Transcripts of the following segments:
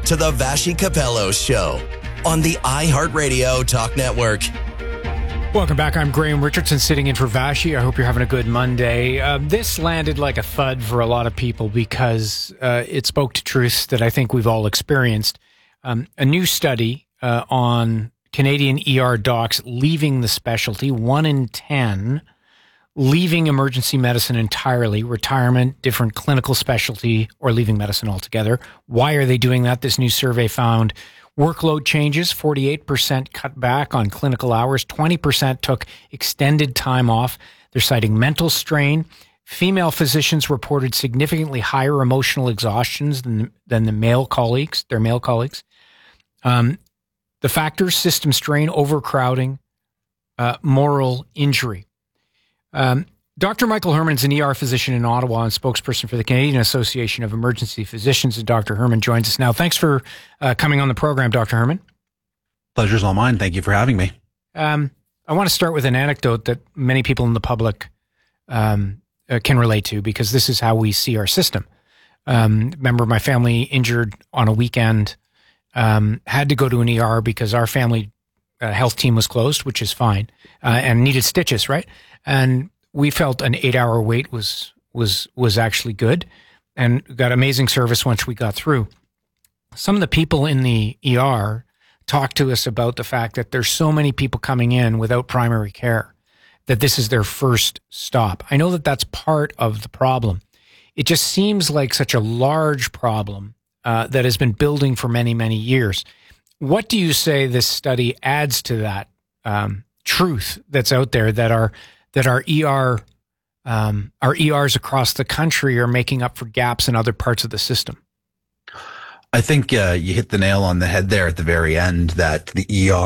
to the Vassy Capello Show on the iHeartRadio Talk Network. Welcome back. I'm Graham Richardson sitting in for Vassy. I hope you're having a good Monday. This landed like a thud for a lot of people because it spoke to truths that I think we've all experienced. A new study on Canadian ER docs leaving the specialty, 1 in 10 leaving emergency medicine entirely, retirement, different clinical specialty, or leaving medicine altogether. Why are they doing that? This new survey found workload changes, 48% cut back on clinical hours, 20% took extended time off. They're citing mental strain. Female physicians reported significantly higher emotional exhaustions than the male colleagues, their male colleagues. The factors: system strain, overcrowding, moral injury. Dr. Michael Herman is an ER physician in Ottawa and spokesperson for the Canadian Association of Emergency Physicians. And Dr. Herman joins us now. Thanks for coming on the program, Dr. Herman. Pleasure's all mine. Thank you for having me. I want to start with an anecdote that many people in the public can relate to, because this is how we see our system. Remember, my family injured on a weekend, had to go to an ER because our family health team was closed, which is fine, and needed stitches, right? And we felt an 8-hour wait was actually good, and got amazing service once we got through. Some of the people in the ER talked to us about the fact that there's so many people coming in without primary care that this is their first stop. I know that that's part of the problem. It just seems like such a large problem that has been building for many, many years. What do you say this study adds to that truth that's out there, that our ERs across the country are making up for gaps in other parts of the system? I think you hit the nail on the head there at the very end, that the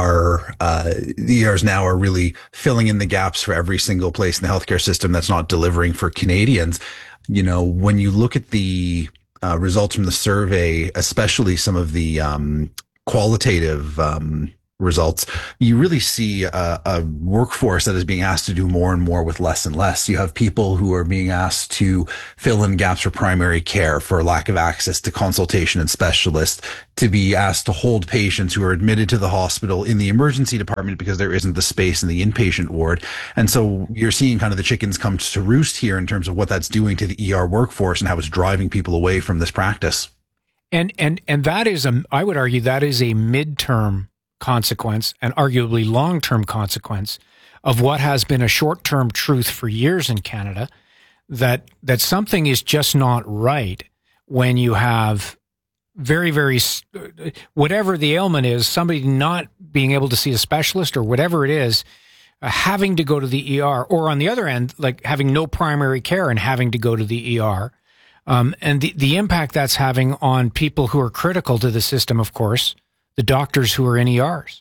ERs now are really filling in the gaps for every single place in the healthcare system that's not delivering for Canadians. You know, when you look at the results from the survey, especially some of the qualitative results, you really see a workforce that is being asked to do more and more with less and less. You have people who are being asked to fill in gaps for primary care, for lack of access to consultation and specialists, to be asked to hold patients who are admitted to the hospital in the emergency department because there isn't the space in the inpatient ward. And so you're seeing kind of the chickens come to roost here in terms of what that's doing to the ER workforce and how it's driving people away from this practice. And that is I would argue that is a midterm consequence, and arguably long-term consequence, of what has been a short-term truth for years in Canada, that something is just not right when you have very, very, whatever the ailment is, somebody not being able to see a specialist or whatever it is, having to go to the ER, or on the other end, like having no primary care and having to go to the ER. And the impact that's having on people who are critical to the system, of course, the doctors who are in ERs.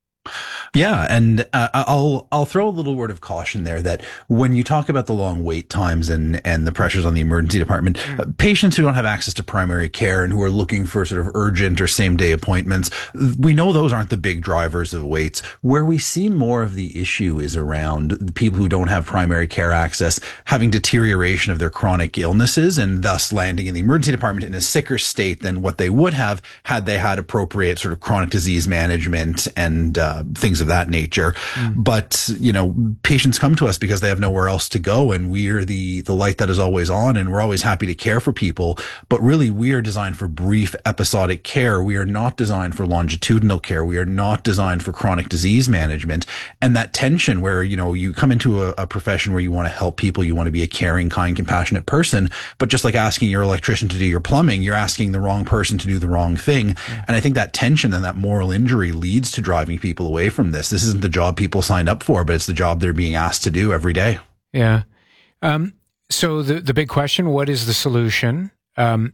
Yeah, and I'll throw a little word of caution there, that when you talk about the long wait times and the pressures on the emergency department, patients who don't have access to primary care and who are looking for sort of urgent or same-day appointments, we know those aren't the big drivers of waits. Where we see more of the issue is around the people who don't have primary care access having deterioration of their chronic illnesses and thus landing in the emergency department in a sicker state than what they would have had they had appropriate sort of chronic disease management and things of that nature. But, you know, patients come to us because they have nowhere else to go, and we're the light that is always on, and we're always happy to care for people. But really, we are designed for brief episodic care. We are not designed for longitudinal care. We are not designed for chronic disease management. And that tension where, you know, you come into a profession where you want to help people, you want to be a caring, kind, compassionate person, but just like asking your electrician to do your plumbing, you're asking the wrong person to do the wrong thing. And I think that tension and that moral injury leads to driving people away from this. This isn't the job people signed up for, but it's the job they're being asked to do every day. Yeah. So the big question, what is the solution? I'm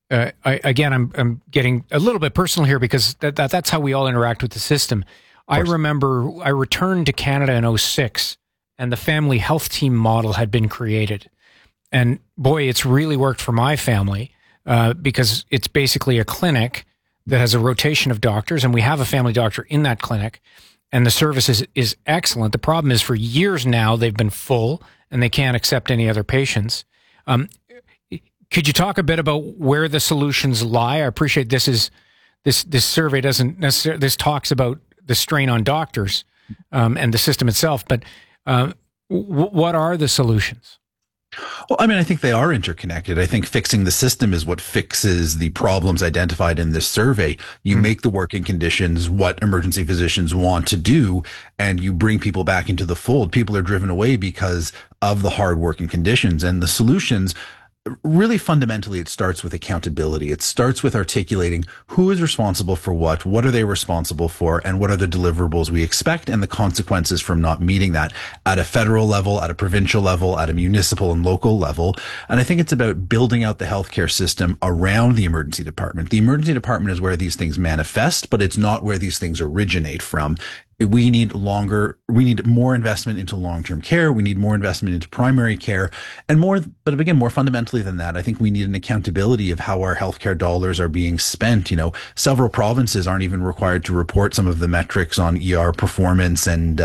getting a little bit personal here because that's how we all interact with the system. I remember I returned to Canada in 2006, and the family health team model had been created. And boy, it's really worked for my family because it's basically a clinic that has a rotation of doctors, and we have a family doctor in that clinic, and the service is excellent. The problem is, for years now, they've been full, and they can't accept any other patients. Could you talk a bit about where the solutions lie? I appreciate this is this survey doesn't necessarily, this talks about the strain on doctors and the system itself, but what are the solutions? Well, I mean, I think they are interconnected. I think fixing the system is what fixes the problems identified in this survey. You make the working conditions what emergency physicians want to do, and you bring people back into the fold. People are driven away because of the hard working conditions, and the solutions. Really, fundamentally, it starts with accountability. It starts with articulating who is responsible for what are they responsible for, and what are the deliverables we expect and the consequences from not meeting that at a federal level, at a provincial level, at a municipal and local level. And I think it's about building out the healthcare system around the emergency department. The emergency department is where these things manifest, but it's not where these things originate from. We need more investment into long-term care. We need more investment into primary care and more, but again, more fundamentally than that, I think we need an accountability of how our healthcare dollars are being spent. You know, several provinces aren't even required to report some of the metrics on ER performance and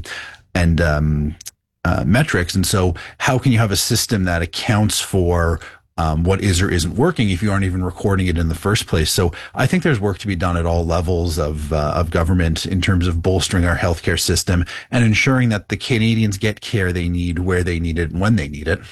metrics. And so how can you have a system that accounts for what is or isn't working if you aren't even recording it in the first place? So I think there's work to be done at all levels of government in terms of bolstering our healthcare system and ensuring that the Canadians get care they need, where they need it, and when they need it.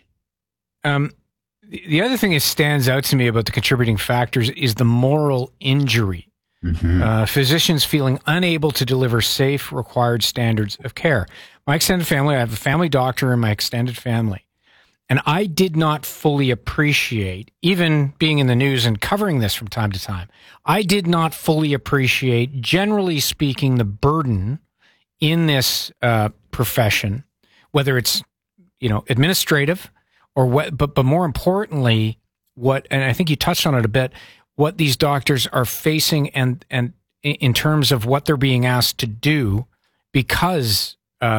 The other thing that stands out to me about the contributing factors is the moral injury. Physicians feeling unable to deliver safe, required standards of care. My extended family, I have a family doctor in my extended family. And I did not fully appreciate, even being in the news and covering this from time to time, I did not fully appreciate, generally speaking, the burden in this profession, whether it's, administrative or what, but more importantly, and I think you touched on it a bit, what these doctors are facing and in terms of what they're being asked to do, because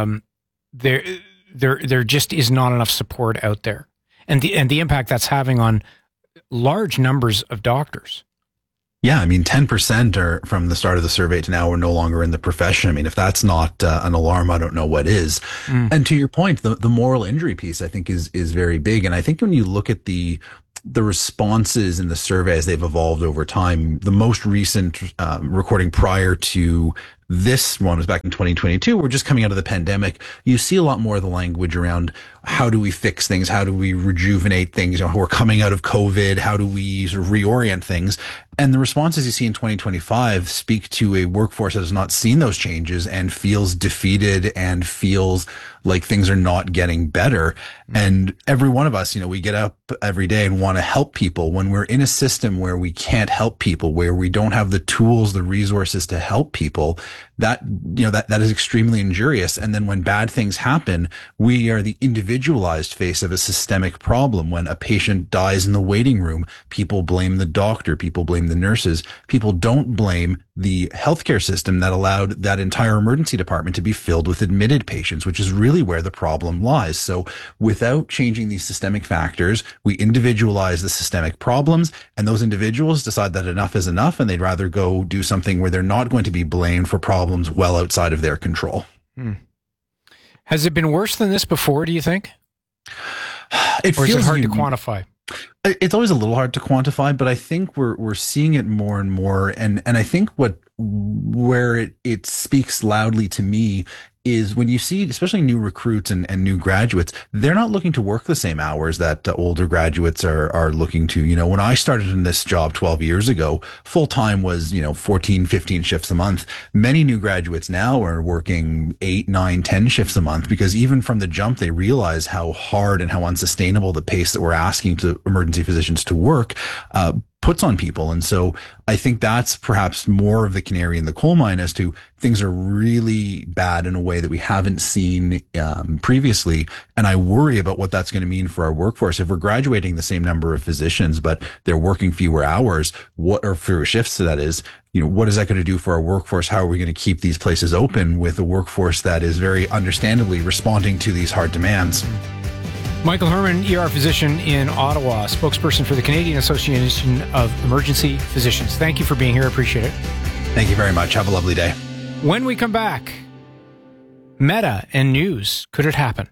there just is not enough support out there, and the impact that's having on large numbers of doctors. Yeah, I mean, 10% are from the start of the survey to now are no longer in the profession. I mean, if that's not an alarm, I don't know what is. And to your point, the moral injury piece, I think, is very big. And I think when you look at the responses in the survey as they've evolved over time, the most recent recording prior to this one was back in 2022. We're just coming out of the pandemic. You see a lot more of the language around how do we fix things? How do we rejuvenate things? We're coming out of COVID. How do we sort of reorient things? And the responses you see in 2025 speak to a workforce that has not seen those changes and feels defeated and feels like things are not getting better. And every one of us, we get up every day and want to help people. When we're in a system where we can't help people, where we don't have the tools, the resources to help people, that is extremely injurious. And then when bad things happen, we are the individualized face of a systemic problem. When a patient dies in the waiting room, people blame the doctor, people blame the nurses. People don't blame the healthcare system that allowed that entire emergency department to be filled with admitted patients, which is really where the problem lies. So without changing these systemic factors, we individualize the systemic problems, and those individuals decide that enough is enough, and they'd rather go do something where they're not going to be blamed for problems well outside of their control. Has it been worse than this before, do you think? Or is it hard to quantify? It's always a little hard to quantify, but I think we're seeing it more and more. And I think where it speaks loudly to me is when you see, especially new recruits and new graduates, they're not looking to work the same hours that older graduates are looking to. When I started in this job 12 years ago, full time was, 14, 15 shifts a month. Many new graduates now are working 8, 9, 10 shifts a month, because even from the jump, they realize how hard and how unsustainable the pace that we're asking to emergency physicians to work puts on people. And so I think that's perhaps more of the canary in the coal mine as to things are really bad in a way that we haven't seen previously. And I worry about what that's going to mean for our workforce. If we're graduating the same number of physicians, but they're working fewer hours, or fewer shifts, so that is, what is that going to do for our workforce? How are we going to keep these places open with a workforce that is very understandably responding to these hard demands? Michael Herman, ER physician in Ottawa, spokesperson for the Canadian Association of Emergency Physicians. Thank you for being here. I appreciate it. Thank you very much. Have a lovely day. When we come back, Meta and news. Could it happen?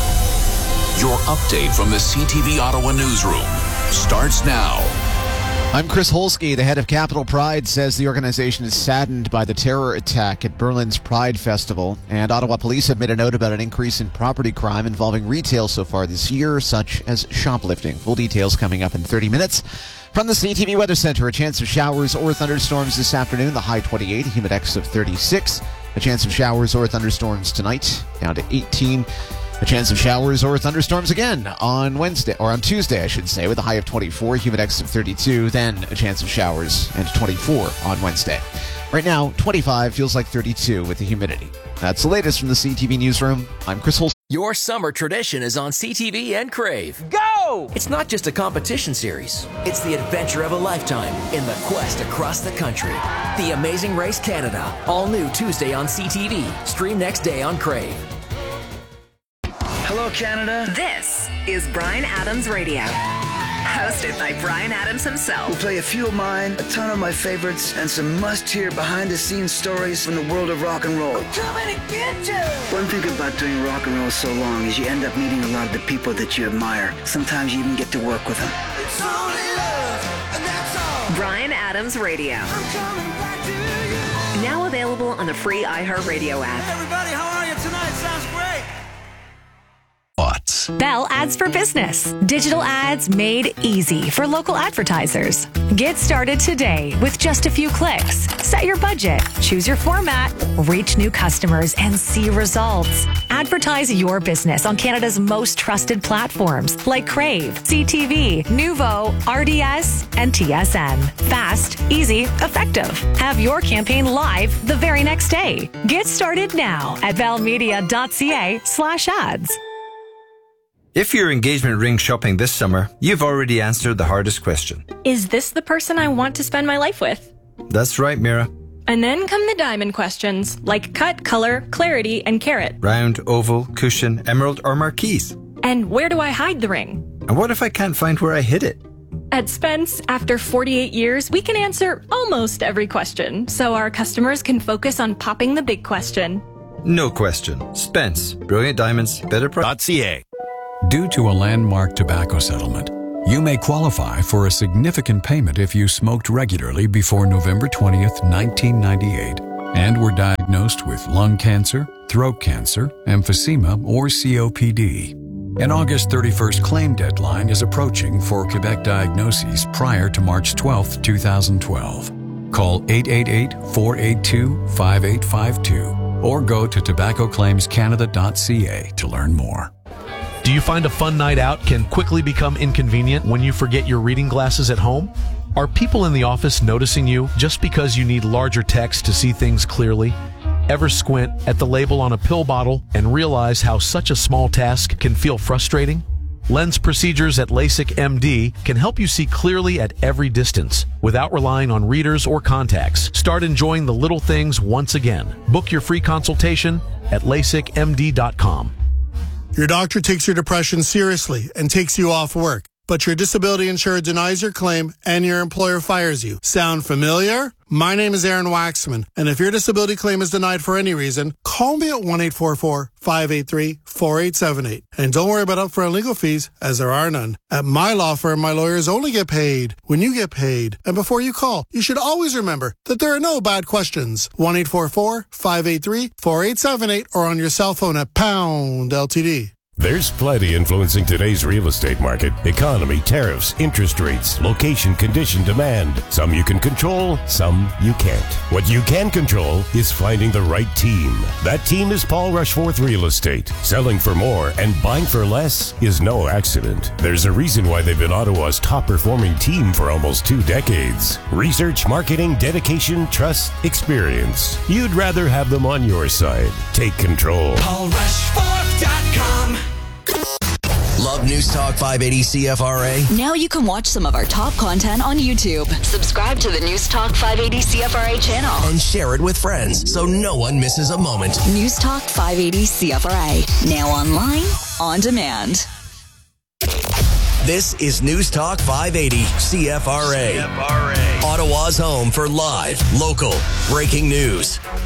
Your update from the CTV Ottawa newsroom starts now. I'm Chris Holsky. The head of Capital Pride says the organization is saddened by the terror attack at Berlin's Pride Festival. And Ottawa police have made a note about an increase in property crime involving retail so far this year, such as shoplifting. Full details coming up in 30 minutes. From the CTV Weather Center, a chance of showers or thunderstorms this afternoon, the high 28, a humid index of 36. A chance of showers or thunderstorms tonight, down to 18. A chance of showers or thunderstorms again on Wednesday, or on Tuesday, I should say, with a high of 24, humid index of 32. Then a chance of showers and 24 on Wednesday. Right now, 25 feels like 32 with the humidity. That's the latest from the CTV Newsroom. I'm Chris Holston. Your summer tradition is on CTV and Crave. Go! It's not just a competition series. It's the adventure of a lifetime in the quest across the country. The Amazing Race Canada. All new Tuesday on CTV. Stream next day on Crave. Hello, Canada. This is Bryan Adams Radio. Hosted by Bryan Adams himself. We'll play a few of mine, a ton of my favorites, and some must-hear behind-the-scenes stories from the world of rock and roll. We're coming to get you! One thing about doing rock and roll so long is you end up meeting a lot of the people that you admire. Sometimes you even get to work with them. It's only love, and that's all. Bryan Adams Radio. I'm coming back to you. Now available on the free iHeartRadio app. Hey, everybody, how are you tonight? Sounds great. Bell Ads for Business. Digital ads made easy for local advertisers. Get started today with just a few clicks. Set your budget, choose your format, reach new customers, and see results. Advertise your business on Canada's most trusted platforms like Crave, CTV, Nuvo, RDS, and TSN. Fast, easy, effective. Have your campaign live the very next day. Get started now at bellmedia.ca/ads. If you're engagement ring shopping this summer, you've already answered the hardest question. Is this the person I want to spend my life with? That's right, Mira. And then come the diamond questions, like cut, color, clarity, and carat. Round, oval, cushion, emerald, or marquise. And where do I hide the ring? And what if I can't find where I hid it? At Spence, after 48 years, we can answer almost every question, so our customers can focus on popping the big question. No question. Spence. Brilliant diamonds. Better price.ca. Due to a landmark tobacco settlement, you may qualify for a significant payment if you smoked regularly before November 20th, 1998, and were diagnosed with lung cancer, throat cancer, emphysema, or COPD. An August 31st claim deadline is approaching for Quebec diagnoses prior to March 12th, 2012. Call 888-482-5852 or go to tobaccoclaimscanada.ca to learn more. Do you find a fun night out can quickly become inconvenient when you forget your reading glasses at home? Are people in the office noticing you just because you need larger text to see things clearly? Ever squint at the label on a pill bottle and realize how such a small task can feel frustrating? Lens procedures at LASIK MD can help you see clearly at every distance without relying on readers or contacts. Start enjoying the little things once again. Book your free consultation at LASIKMD.com. Your doctor takes your depression seriously and takes you off work, but your disability insurer denies your claim and your employer fires you. Sound familiar? My name is Aaron Waxman, and if your disability claim is denied for any reason, call me at 1-844-583-4878. And don't worry about upfront legal fees, as there are none. At my law firm, my lawyers only get paid when you get paid. And before you call, you should always remember that there are no bad questions. 1-844-583-4878 or on your cell phone at pound LTD. There's plenty influencing today's real estate market. Economy, tariffs, interest rates, location, condition, demand. Some you can control, some you can't. What you can control is finding the right team. That team is Paul Rushforth Real Estate. Selling for more and buying for less is no accident. There's a reason why they've been Ottawa's top performing team for almost 2 decades. Research, marketing, dedication, trust, experience. You'd rather have them on your side. Take control. PaulRushforth.com. Love News Talk 580 CFRA? Now you can watch some of our top content on YouTube. Subscribe to the News Talk 580 CFRA channel. And share it with friends so no one misses a moment. News Talk 580 CFRA. Now online, on demand. This is News Talk 580 CFRA. Ottawa's home for live, local, breaking news.